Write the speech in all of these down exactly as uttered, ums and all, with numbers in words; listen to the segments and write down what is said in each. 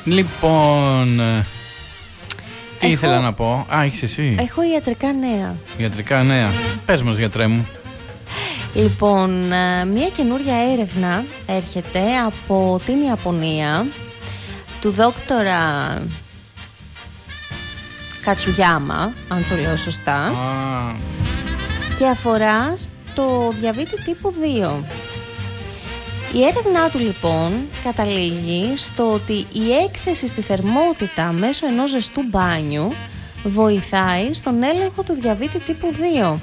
Λοιπόν, τι έχω... ήθελα να πω. Α, έχεις εσύ. Έχω ιατρικά νέα. Ιατρικά νέα. Πες μας, γιατρέ μου. Λοιπόν, μια καινούρια έρευνα έρχεται από την Ιαπωνία του δόκτορα Κατσουγιάμα, αν το λέω σωστά, Α. και αφορά στο διαβήτη τύπου δύο. Η έρευνά του λοιπόν καταλήγει στο ότι η έκθεση στη θερμότητα μέσω ενός ζεστού μπάνιου βοηθάει στον έλεγχο του διαβήτη τύπου δύο.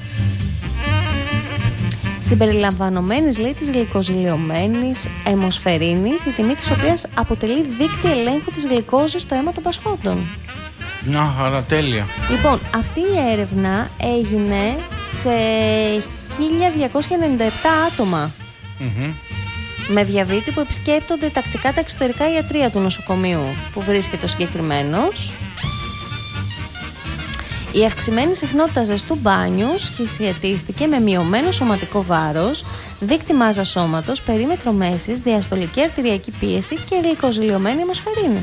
Συμπεριλαμβανομένης, λέει, της γλυκοζηλιωμένης αιμοσφαιρίνης, η τιμή της οποίας αποτελεί δείκτη ελέγχου της γλυκόζης στο αίμα των πασχόντων. Να, χαρά, τέλεια. Λοιπόν, αυτή η έρευνα έγινε σε χίλια διακόσια ενενήντα επτά άτομα Mm-hmm. με διαβήτη που επισκέπτονται τακτικά τα εξωτερικά ιατρεία του νοσοκομείου που βρίσκεται ο συγκεκριμένος. Η αυξημένη συχνότητα ζεστού μπάνιου σχετίστηκε με μειωμένο σωματικό βάρος, δείκτη μάζα σώματος, περίμετρο μέσης, διαστολική αρτηριακή πίεση και γλυκοζηλιωμένη αιμοσφαιρίνη.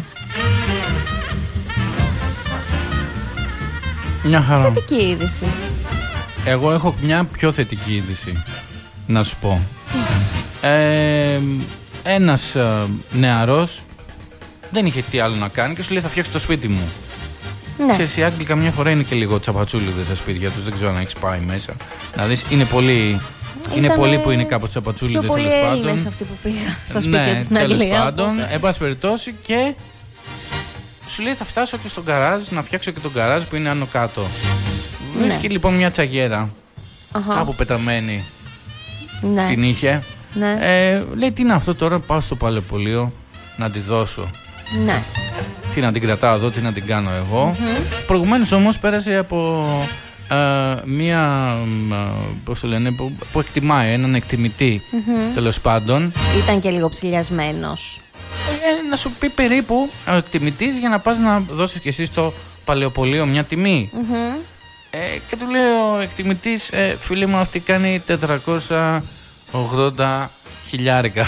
Μια χαρά. Θετική είδηση. Εγώ έχω μια πιο θετική είδηση να σου πω. Ε, ένας ε, νεαρός δεν είχε τι άλλο να κάνει και σου λέει θα φτιάξω το σπίτι μου. Ναι. Ξέρεις, οι Άγγλοι καμιά φορά είναι και λίγο τσαπατσούλιδες στα σπίτια τους, δεν ξέρω αν έχεις πάει μέσα. Να δεις, είναι πολύ, είναι πολλοί που είναι κάπως τσαπατσούλιδες, πιο τέλος πολλοί πάντων. Έλληνες αυτοί που πήγα στα σπίτια ναι, τους στην Αγγλία. τέλος πάντων, οπότε. εν πάση περιπτώσει, και σου λέει θα φτάσω και στον γκαράζ, να φτιάξω και τον γκαράζ που είναι άνω κάτω. Ναι. Βρίσκει λοιπόν μια τσαγέρα, Αχα. κάπου πεταμένη, Ναι. την είχε. Ναι. Ε, λέει τι είναι αυτό τώρα, πάω στο παλαιοπωλείο να τη δώσω. Ναι. Τι να την κρατάω εδώ, τι να την κάνω εγώ. Mm-hmm. Προηγουμένως όμως πέρασε από ε, μία, ε, πώς το λένε, που, που εκτιμάει, έναν εκτιμητή, Mm-hmm. τέλος πάντων. Ήταν και λίγο ψηλιασμένος. Ε, να σου πει περίπου ο εκτιμητής για να πας να δώσεις και εσύ στο παλαιοπωλείο μια τιμή. Mm-hmm. Ε, και του λέει ο εκτιμητής, ε, φίλε μου, αυτή κάνει τετρακόσια ογδόντα χιλιάρικα.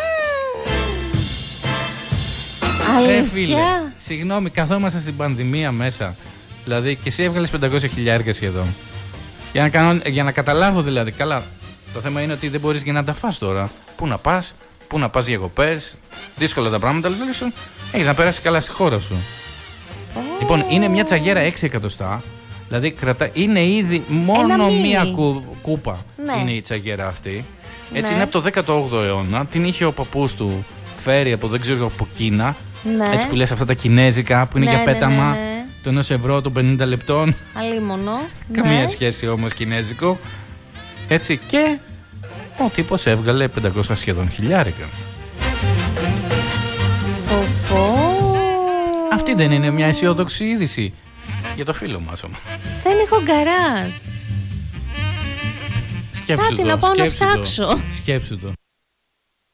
Αλήθεια. Ε, φίλε, συγγνώμη, καθόμαστε στην πανδημία μέσα. Δηλαδή, και εσύ έβγαλες πεντακόσια χιλιάρικα σχεδόν. Για να, κάνω, για να καταλάβω δηλαδή. Καλά, το θέμα είναι ότι δεν μπορείς και να τα φας τώρα. Πού να πας, πού να πας διακοπές. Δύσκολα τα πράγματα, αλλά σου έχεις να περάσει καλά στη χώρα σου. Oh. Λοιπόν, είναι μια τσαγέρα έξι εκατοστά. Δηλαδή, κρατά, είναι ήδη μόνο μία κου, κούπα. Ναι. Είναι η τσαγέρα αυτή. Έτσι, ναι. Είναι από το δέκατο όγδοο αιώνα. Την είχε ο παππούς του φέρει από δεν ξέρω από Κίνα. Ναι. Έτσι που λες αυτά τα κινέζικα που είναι, ναι, για πέταμα, ναι, ναι, ναι. Το ενός ευρώ των πενήντα λεπτών. Αλίμονο. Καμία, ναι, σχέση σχέση όμως κινέζικο. Έτσι, και ο τύπος έβγαλε πεντακόσια σχεδόν χιλιάρικα. Πω. Αυτή δεν είναι μια αισιόδοξη είδηση για το φίλο μας όμως? Δεν έχω γκαράζ. Σκέψου Κάτι το, να πάω σκέψου να το, ψάξω. Σκέψου το.